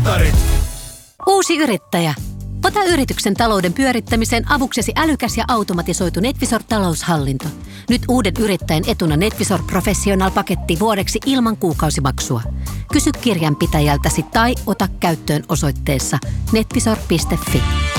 Mittarit. Uusi yrittäjä. Ota yrityksen talouden pyörittämiseen avuksesi älykäs ja automatisoitu NetVisor-taloushallinto. Nyt uuden yrittäjän etuna NetVisor Professional-paketti vuodeksi ilman kuukausimaksua. Kysy kirjanpitäjältäsi tai ota käyttöön osoitteessa netvisor.fi.